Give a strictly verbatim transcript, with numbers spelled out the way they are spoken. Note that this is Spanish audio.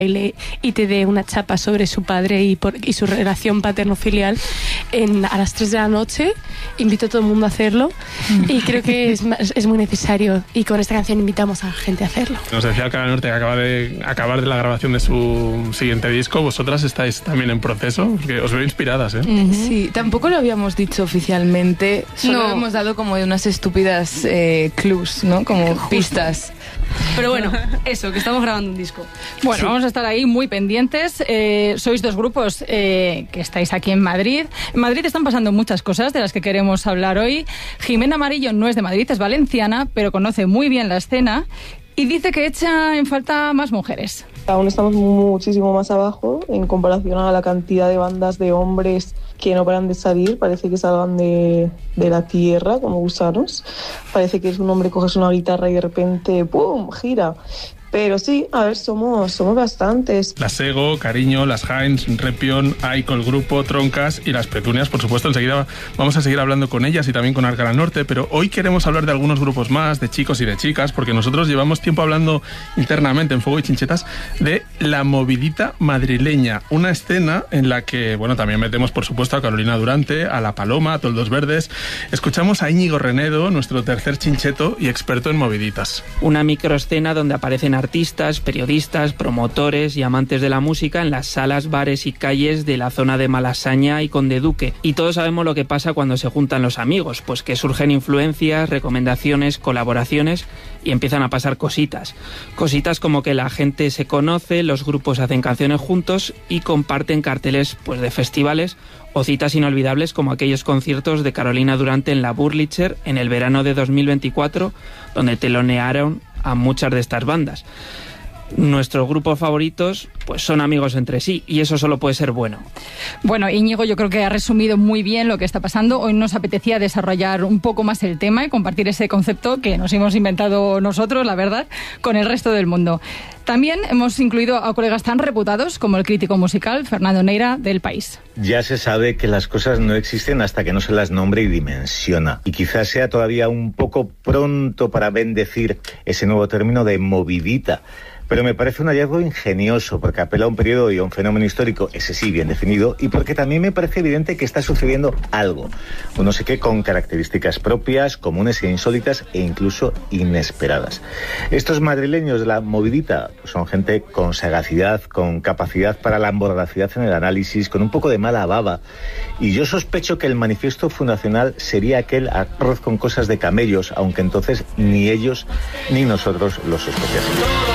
y te dé una chapa sobre su padre y, por, y su relación paterno-filial en, a las tres de la noche. Invito a todo el mundo a hacerlo y creo que es, es muy necesario, y con esta canción invitamos a la gente a hacerlo. Nos decía Alcalá Norte que acaba de acabar de la grabación de su siguiente disco. ¿Vosotras estáis también en proceso? Porque os veo inspiradas, ¿eh? Uh-huh. Sí, tampoco lo habíamos dicho oficialmente, solo no. hemos dado como unas estúpidas eh, clues, ¿no? Como Justo. pistas. Pero bueno, eso, que estamos grabando un disco. Bueno, sí. Vamos a estar ahí muy pendientes. Eh, sois dos grupos eh, que estáis aquí en Madrid. En Madrid están pasando muchas cosas de las que queremos hablar hoy. Jimena Amarillo no es de Madrid, es valenciana, pero conoce muy bien la escena y dice que echa en falta más mujeres. Aún estamos muchísimo más abajo en comparación a la cantidad de bandas de hombres que no paran de salir. Parece que salgan de, de la tierra como gusanos. Parece que es un hombre, coges una guitarra y de repente ¡pum!, gira. Pero sí, a ver, somos, somos bastantes. Las Sego, Cariño, las Heinz, Repión, Aiko, el grupo, Troncas y las Petunias, por supuesto. Enseguida vamos a seguir hablando con ellas y también con Alcalá Norte, pero hoy queremos hablar de algunos grupos más, de chicos y de chicas, porque nosotros llevamos tiempo hablando internamente en Fuego y Chinchetas de la movidita madrileña, una escena en la que, bueno, también metemos, por supuesto, a Carolina Durante, a La Paloma, a Toldos Verdes. Escuchamos a Íñigo Renedo, nuestro tercer chincheto y experto en moviditas. Una microescena donde aparecen artistas, periodistas, promotores y amantes de la música en las salas, bares y calles de la zona de Malasaña y Conde Duque. Y todos sabemos lo que pasa cuando se juntan los amigos, pues que surgen influencias, recomendaciones, colaboraciones y empiezan a pasar cositas. Cositas como que la gente se conoce, los grupos hacen canciones juntos y comparten carteles pues de festivales o citas inolvidables como aquellos conciertos de Carolina Durante en la Wurlitzer en el verano de dos mil veinticuatro, donde telonearon a muchas de estas bandas. Nuestros grupos favoritos pues son amigos entre sí y eso solo puede ser bueno. Bueno, Íñigo, yo creo que ha resumido muy bien lo que está pasando. Hoy nos apetecía desarrollar un poco más el tema y compartir ese concepto que nos hemos inventado nosotros, la verdad, con el resto del mundo. También hemos incluido a colegas tan reputados como el crítico musical Fernando Neira del País. Ya se sabe que las cosas no existen hasta que no se las nombre y dimensiona. Y quizás sea todavía un poco pronto para bendecir ese nuevo término de movidita. Pero me parece un hallazgo ingenioso porque apela a un periodo y a un fenómeno histórico, ese sí, bien definido, y porque también me parece evidente que está sucediendo algo, un no sé qué con características propias, comunes e insólitas e incluso inesperadas. Estos madrileños de la movidita pues son gente con sagacidad, con capacidad para la mordacidad en el análisis, con un poco de mala baba, y yo sospecho que el manifiesto fundacional sería aquel arroz con cosas de camellos, aunque entonces ni ellos ni nosotros lo sospechásemos.